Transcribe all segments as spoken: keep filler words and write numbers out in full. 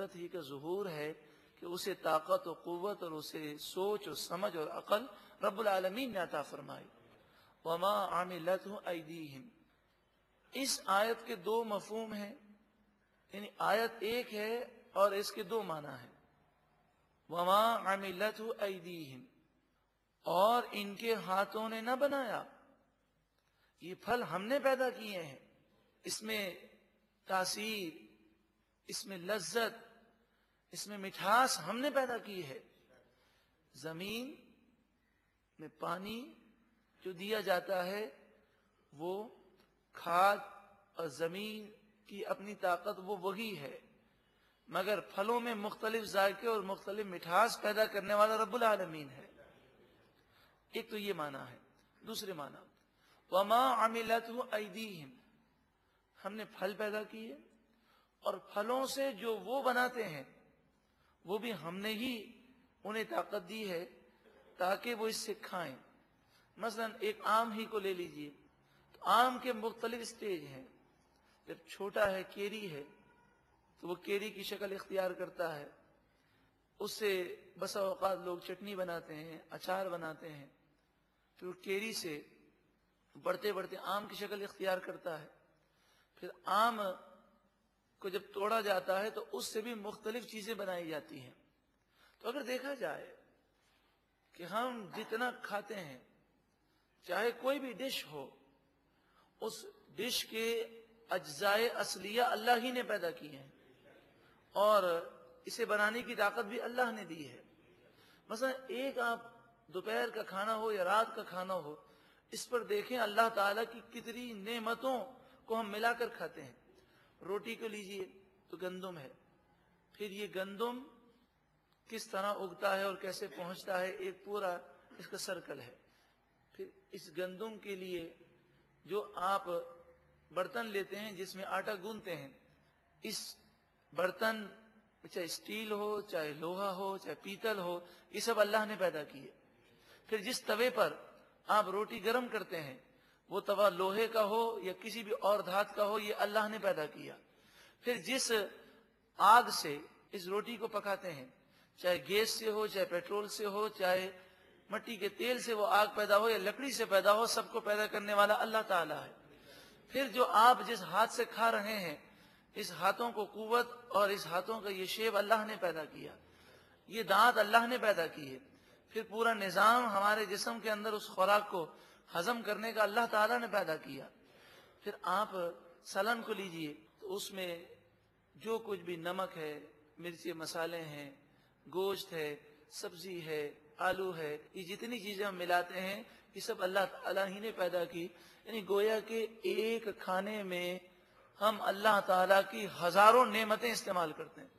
طاقت ہی کا ظہور ہے کہ اسے طاقت و قوت اور اسے سوچ اور سمجھ اور عقل رب العالمین نے عطا فرمائی. وما عملته ایدیہم. اس آیت کے دو مفہوم ہیں، یعنی آیت ایک ہے اور اس کے دو معنی ہیں. وما عملته ایدیہم، اور ان کے ہاتھوں نے نہ بنایا. یہ پھل ہم نے پیدا کیے ہیں، اس میں تاثیر، اس میں لذت، اس میں مٹھاس ہم نے پیدا کی ہے. زمین میں پانی جو دیا جاتا ہے وہ کھاد اور زمین کی اپنی طاقت وہ وہی ہے، مگر پھلوں میں مختلف ذائقے اور مختلف مٹھاس پیدا کرنے والا رب العالمین ہے. ایک تو یہ معنی ہے. دوسرے معنی وما عملته ایدیہم، ہم نے پھل پیدا کیے اور پھلوں سے جو وہ بناتے ہیں وہ بھی ہم نے ہی انہیں طاقت دی ہے تاکہ وہ اس سے کھائیں. مثلا ایک آم ہی کو لے لیجئے تو آم کے مختلف سٹیج ہیں. جب چھوٹا ہے، کیری ہے، تو وہ کیری کی شکل اختیار کرتا ہے، اس سے بسا اوقات لوگ چٹنی بناتے ہیں، اچار بناتے ہیں. پھر کیری سے بڑھتے بڑھتے آم کی شکل اختیار کرتا ہے. پھر آم کو جب توڑا جاتا ہے تو اس سے بھی مختلف چیزیں بنائی جاتی ہیں. تو اگر دیکھا جائے کہ ہم جتنا کھاتے ہیں، چاہے کوئی بھی ڈش ہو، اس ڈش کے اجزائے اصلیہ اللہ ہی نے پیدا کی ہیں اور اسے بنانے کی طاقت بھی اللہ نے دی ہے. مثلا ایک آپ دوپہر کا کھانا ہو یا رات کا کھانا ہو، اس پر دیکھیں اللہ تعالیٰ کی کتنی نعمتوں کو ہم ملا کر کھاتے ہیں. روٹی کو لیجئے تو گندم ہے، پھر یہ گندم کس طرح اگتا ہے اور کیسے پہنچتا ہے، ایک پورا اس کا سرکل ہے. پھر اس گندم کے لیے جو آپ برتن لیتے ہیں جس میں آٹا گوندتے ہیں، اس برتن چاہے اسٹیل ہو، چاہے لوہا ہو، چاہے پیتل ہو، یہ سب اللہ نے پیدا کیے. پھر جس توے پر آپ روٹی گرم کرتے ہیں، وہ توا لوہے کا ہو یا کسی بھی اور دھات کا ہو، یہ اللہ نے پیدا کیا. پھر جس آگ سے اس روٹی کو پکاتے ہیں، چاہے گیس سے ہو، چاہے پیٹرول سے ہو، چاہے مٹی کے تیل سے وہ آگ پیدا ہو یا لکڑی سے پیدا ہو، سب کو پیدا کرنے والا اللہ تعالیٰ ہے. پھر جو آپ جس ہاتھ سے کھا رہے ہیں، اس ہاتھوں کو قوت اور اس ہاتھوں کا یہ شیپ اللہ نے پیدا کیا. یہ دانت اللہ نے پیدا کیے. پھر پورا نظام ہمارے جسم کے اندر اس خوراک کو ہضم کرنے کا اللہ تعالیٰ نے پیدا کیا. پھر آپ سالن کو لیجئے تو اس میں جو کچھ بھی نمک ہے، مرچی مسالے ہیں، گوشت ہے، سبزی ہے، آلو ہے، یہ جتنی چیزیں ہم ملاتے ہیں یہ سب اللہ تعالیٰ ہی نے پیدا کی. یعنی گویا کہ ایک کھانے میں ہم اللہ تعالیٰ کی ہزاروں نعمتیں استعمال کرتے ہیں،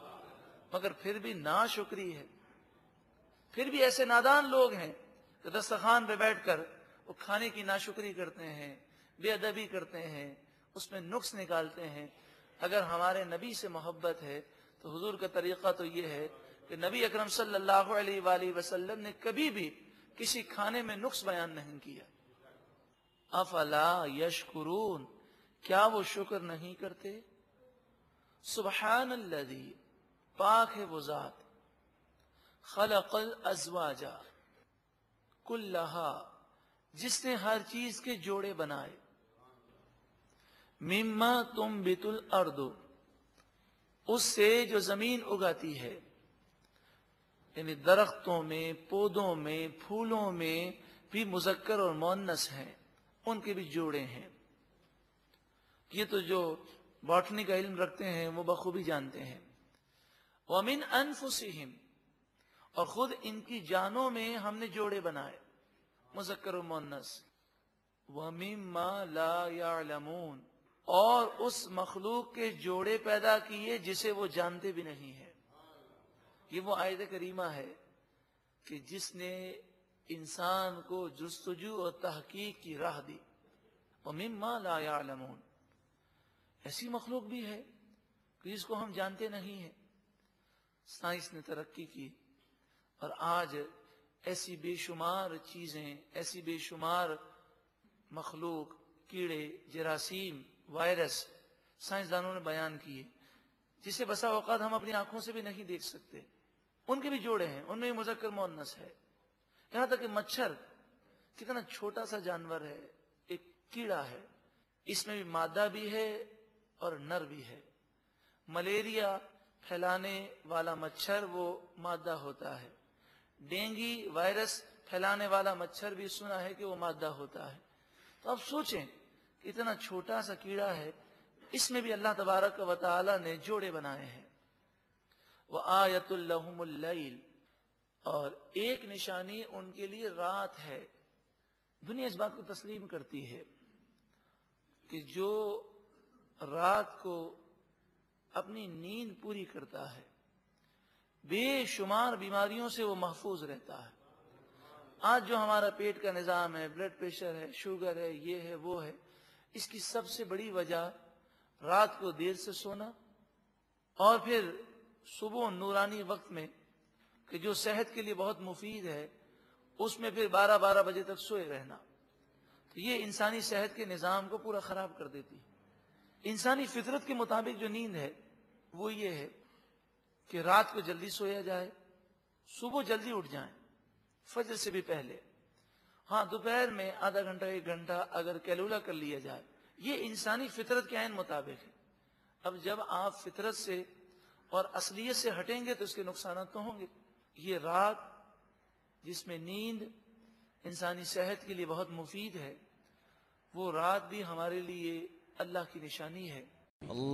مگر پھر بھی ناشکری ہے. پھر بھی ایسے نادان لوگ ہیں کہ دسترخوان پہ بیٹھ کر وہ کھانے کی ناشکری کرتے ہیں، بے ادبی کرتے ہیں، اس میں نقص نکالتے ہیں. اگر ہمارے نبی سے محبت ہے تو حضور کا طریقہ تو یہ ہے کہ نبی اکرم صلی اللہ علیہ وآلہ وسلم نے کبھی بھی کسی کھانے میں نقص بیان نہیں کیا. افلا یشکرون، کیا وہ شکر نہیں کرتے؟ سبحان الذی، پاک ہے وہ ذات، خلق الازواج کلھا، جس نے ہر چیز کے جوڑے بنائے، مما تنبت الارض، اس سے جو زمین اگاتی ہے، یعنی درختوں میں، پودوں میں، پھولوں میں بھی مذکر اور مؤنث ہیں، ان کے بھی جوڑے ہیں. یہ تو جو باٹنی کا علم رکھتے ہیں وہ بخوبی جانتے ہیں. وَمِنْ أَنفُسِهِمْ، اور خود ان کی جانوں میں ہم نے جوڑے بنائے، مذکر و مؤنث. وَمِمَّا لَا يَعْلَمُونَ، اور اس مخلوق کے جوڑے پیدا کیے جسے وہ جانتے بھی نہیں ہیں. یہ وہ آیت کریمہ ہے کہ جس نے انسان کو جستجو اور تحقیق کی راہ دی. وَمِمَّا لَا يَعْلَمُونَ، ایسی مخلوق بھی ہے کہ جس کو ہم جانتے نہیں ہیں. سائنس نے ترقی کی اور آج ایسی بے شمار چیزیں، ایسی بے شمار مخلوق، کیڑے، جراثیم، وائرس سائنسدانوں نے بیان کیے جسے بسا اوقات ہم اپنی آنکھوں سے بھی نہیں دیکھ سکتے، ان کے بھی جوڑے ہیں، ان میں بھی مذکر مؤنث ہے۔ یہاں تک کہ مچھر کتنا چھوٹا سا جانور ہے، ایک کیڑا ہے، اس میں بھی مادہ بھی ہے اور نر بھی ہے۔ ملیریا پھیلانے والا مچھر وہ مادہ ہوتا ہے، ڈینگی وائرس پھیلانے والا مچھر بھی سنا ہے کہ وہ مادہ ہوتا ہے۔ تو اب سوچیں کہ اتنا چھوٹا سا کیڑا ہے، اس میں بھی اللہ تبارک و تعالی نے جوڑے بنائے ہیں۔ وَآیَةٌ لَهُمُ اللَّیْلِ، اور ایک نشانی ان کے لیے رات ہے۔ دنیا اس بات کو تسلیم کرتی ہے کہ جو رات کو اپنی نیند پوری کرتا ہے بے شمار بیماریوں سے وہ محفوظ رہتا ہے۔ آج جو ہمارا پیٹ کا نظام ہے، بلڈ پریشر ہے، شوگر ہے، یہ ہے وہ ہے، اس کی سب سے بڑی وجہ رات کو دیر سے سونا اور پھر صبح نورانی وقت میں کہ جو صحت کے لیے بہت مفید ہے اس میں پھر بارہ بارہ بجے تک سوئے رہنا، تو یہ انسانی صحت کے نظام کو پورا خراب کر دیتی ہے۔ انسانی فطرت کے مطابق جو نیند ہے وہ یہ ہے کہ رات کو جلدی سویا جائے، صبح جلدی اٹھ جائیں فجر سے بھی پہلے۔ ہاں دوپہر میں آدھا گھنٹہ ایک گھنٹہ اگر کیلولا کر لیا جائے، یہ انسانی فطرت کے عین مطابق ہے۔ اب جب آپ فطرت سے اور اصلیت سے ہٹیں گے تو اس کے نقصانات تو ہوں گے۔ یہ رات جس میں نیند انسانی صحت کے لیے بہت مفید ہے، وہ رات بھی ہمارے لیے اللہ کی نشانی ہے۔